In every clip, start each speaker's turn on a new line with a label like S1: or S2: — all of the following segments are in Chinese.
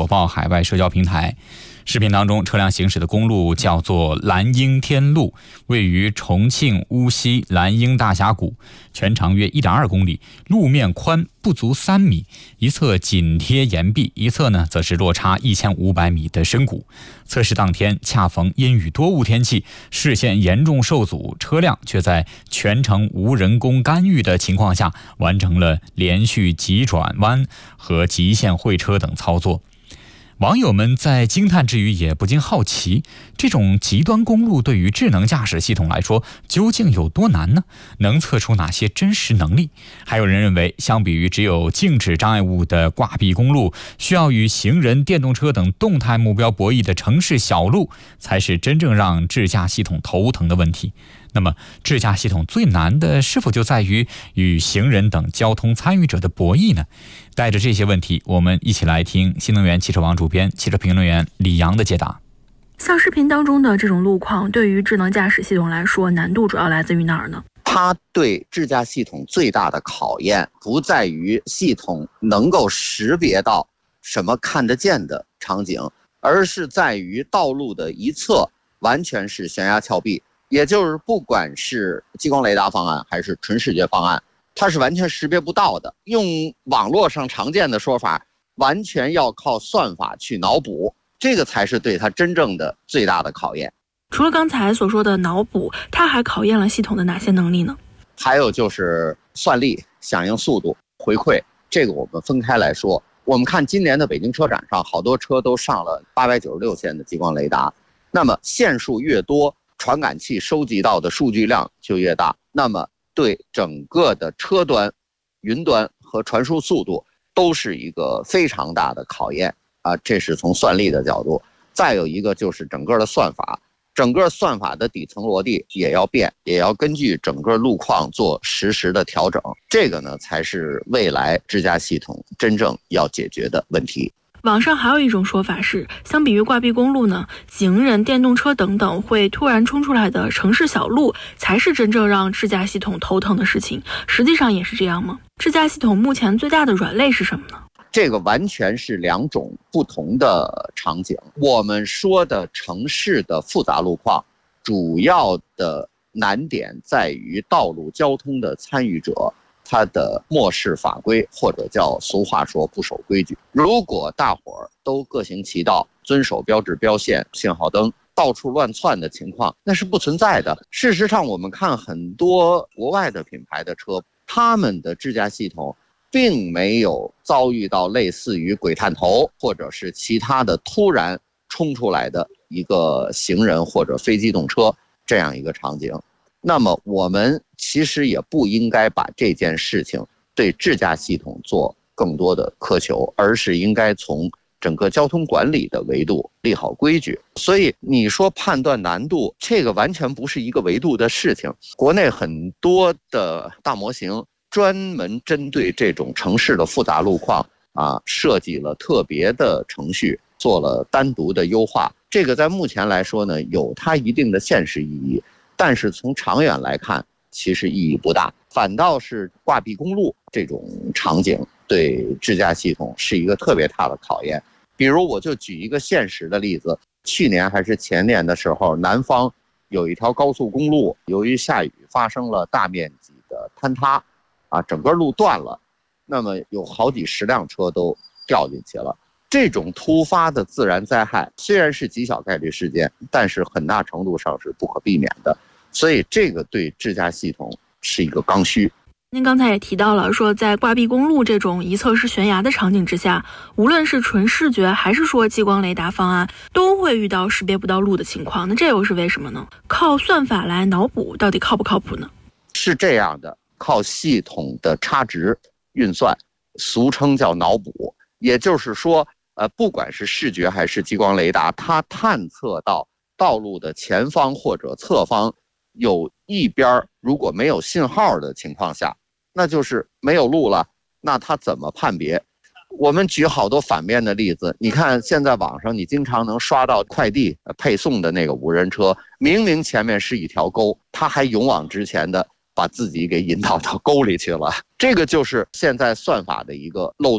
S1: 火爆海外社交平台。视频当中，车辆行驶的公路叫做蓝鹰天路，位于重庆乌溪蓝鹰大峡谷，全长约 1.2 公里，路面宽不足3米，一侧紧贴岩壁，一侧呢则是落差1500米的深谷。测试当天恰逢阴雨多雾天气，视线严重受阻，车辆却在全程无人工干预的情况下，完成了连续急转弯和极限会车等操作。网友们在惊叹之余也不禁好奇，这种极端公路对于智能驾驶系统来说究竟有多难呢？能测出哪些真实能力？还有人认为，相比于只有静止障碍物的挂壁公路，需要与行人、电动车等动态目标博弈的城市小路，才是真正让智驾系统头疼的问题。那么智驾系统最难的是否就在于与行人等交通参与者的博弈呢？带着这些问题，我们一起来听新能源汽车网主编、汽车评论员李阳的解答。
S2: 像视频当中的这种路况，对于智能驾驶系统来说，难度主要来自于哪儿呢？
S3: 它对智驾系统最大的考验不在于系统能够识别到什么看得见的场景，而是在于道路的一侧完全是悬崖峭壁，也就是不管是激光雷达方案还是纯视觉方案，它是完全识别不到的。用网络上常见的说法，完全要靠算法去脑补，这个才是对它真正的最大的考验。
S2: 除了刚才所说的脑补，它还考验了系统的哪些能力呢？
S3: 还有就是算力、响应速度、回馈，这个我们分开来说。我们看今年的北京车展上，好多车都上了896线的激光雷达，那么线数越多，传感器收集到的数据量就越大，那么对整个的车端、云端和传输速度都是一个非常大的考验啊，这是从算力的角度。再有一个就是整个的算法，整个算法的底层逻辑也要变，也要根据整个路况做实时的调整，这个呢才是未来智驾系统真正要解决的问题。
S2: 网上还有一种说法是，相比于挂壁公路呢，行人、电动车等等会突然冲出来的城市小路，才是真正让智驾系统头疼的事情。实际上也是这样吗？智驾系统目前最大的软肋是什么呢？
S3: 这个完全是两种不同的场景。我们说的城市的复杂路况，主要的难点在于道路交通的参与者他的漠视法规，或者叫俗话说不守规矩。如果大伙儿都各行其道，遵守标志标线、信号灯，到处乱窜的情况，那是不存在的。事实上，我们看很多国外的品牌的车，他们的智驾系统并没有遭遇到类似于鬼探头或者是其他的突然冲出来的一个行人或者非机动车这样一个场景。那么我们其实也不应该把这件事情对智驾系统做更多的苛求，而是应该从整个交通管理的维度立好规矩。所以你说判断难度，这个完全不是一个维度的事情。国内很多的大模型专门针对这种城市的复杂路况设计了特别的程序，做了单独的优化。这个在目前来说呢，有它一定的现实意义，但是从长远来看，其实意义不大。反倒是挂壁公路这种场景对智驾系统是一个特别大的考验。比如我就举一个现实的例子，去年还是前年的时候，南方有一条高速公路，由于下雨发生了大面积的坍塌整个路断了，那么有好几十辆车都掉进去了。这种突发的自然灾害虽然是极小概率事件，但是很大程度上是不可避免的，所以这个对智驾系统是一个刚需。
S2: 您刚才也提到了，说在挂壁公路这种一侧是悬崖的场景之下，无论是纯视觉还是说激光雷达方案，都会遇到识别不到路的情况。那这又是为什么呢？靠算法来脑补到底靠不靠谱呢？
S3: 是这样的，靠系统的差值运算，俗称叫脑补。也就是说不管是视觉还是激光雷达，它探测到道路的前方或者侧方有一边如果没有信号的情况下，那就是没有路了，那它怎么判别？我们举好多反面的例子，你看现在网上你经常能刷到快递配送的那个无人车，明明前面是一条沟，它还勇往直前的把自己给引导到沟里去了。这个就是现在算法的一个漏洞，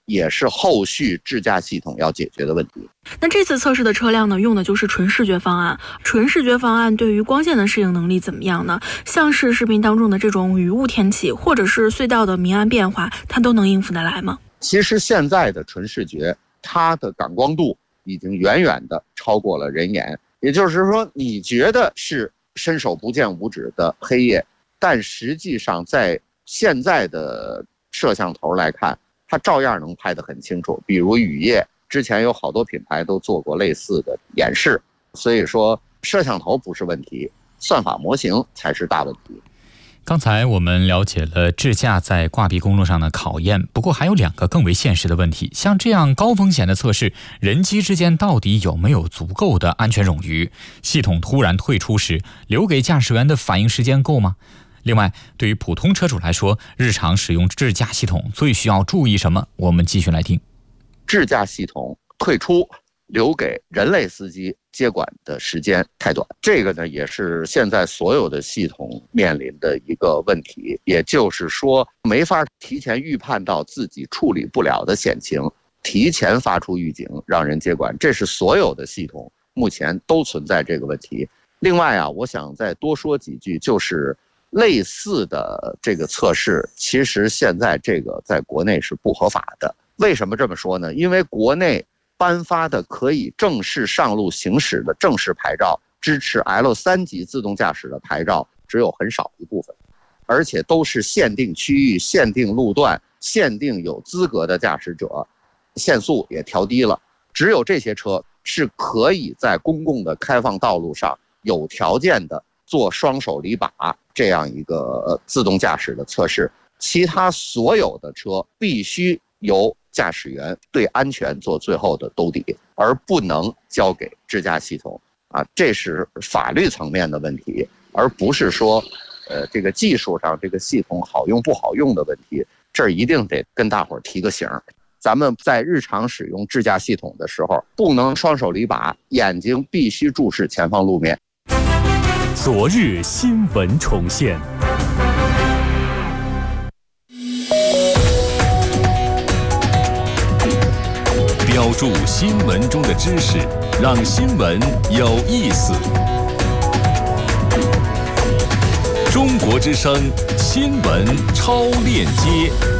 S3: 也是后续智驾系统要解决的问题。
S2: 那这次测试的车辆呢，用的就是纯视觉方案。纯视觉方案对于光线的适应能力怎么样呢？像是视频当中的这种雨雾天气，或者是隧道的明暗变化，它都能应付得来吗？
S3: 其实现在的纯视觉，它的感光度已经远远的超过了人眼。也就是说，你觉得是伸手不见五指的黑夜，但实际上在现在的摄像头来看，它照样能拍得很清楚。比如雨夜，之前有好多品牌都做过类似的演示。所以说，摄像头不是问题，算法模型才是大问题。
S1: 刚才我们了解了智驾在挂壁公路上的考验，不过还有2个更为现实的问题。像这样高风险的测试，人机之间到底有没有足够的安全冗余？系统突然退出时，留给驾驶员的反应时间够吗？另外，对于普通车主来说，日常使用智驾系统最需要注意什么？我们继续来听。
S3: 智驾系统退出，留给人类司机接管的时间太短，这个呢也是现在所有的系统面临的一个问题。也就是说，没法提前预判到自己处理不了的险情，提前发出预警让人接管，这是所有的系统目前都存在这个问题。另外啊，我想再多说几句，就是类似的这个测试，其实现在这个在国内是不合法的。为什么这么说呢？因为国内颁发的可以正式上路行驶的正式牌照，支持 L3级自动驾驶的牌照只有很少一部分，而且都是限定区域、限定路段、限定有资格的驾驶者，限速也调低了。只有这些车是可以在公共的开放道路上有条件的做双手离把这样一个自动驾驶的测试，其他所有的车必须由驾驶员对安全做最后的兜底，而不能交给智驾系统啊，这是法律层面的问题，而不是说这个技术上这个系统好用不好用的问题。这儿一定得跟大伙儿提个醒，咱们在日常使用智驾系统的时候，不能双手离把，眼睛必须注视前方路面。
S4: 昨日新闻重现。标注新闻中的知识，让新闻有意思。中国之声新闻超链接。